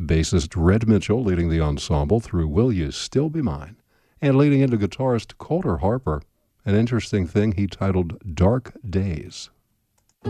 Bassist Red Mitchell leading the ensemble through Will You Still Be Mine, and leading into guitarist Colter Harper, an interesting thing he titled Dark Days.